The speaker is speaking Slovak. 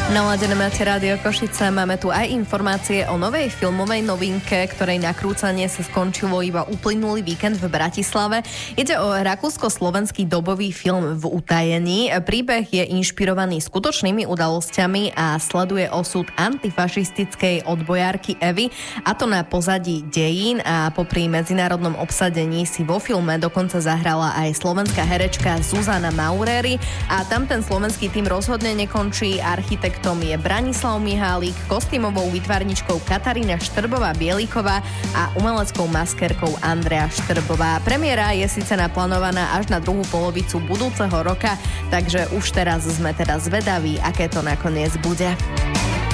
Naladené máte Rádio Košice, máme tu aj informácie o novej filmovej novinke, ktorej nakrúcanie sa skončilo iba uplynulý víkend v Bratislave. Ide o rakúsko-slovenský dobový film V utajení. Príbeh je inšpirovaný skutočnými udalosťami a sleduje osud antifašistickej odbojárky Evy, a to na pozadí dejín, a popri medzinárodnom obsadení si vo filme dokonca zahrala aj slovenská herečka Zuzana Mauréry, a tam ten slovenský tým rozhodne nekončí. Architektom je Branislav Mihálik, kostýmovou výtvarničkou Katarína Štrbová-Bieliková a umeleckou maskérkou Andrea Štrbová. Premiéra je síce naplánovaná až na druhú polovicu budúceho roka, takže už teraz sme zvedaví, aké to nakoniec bude.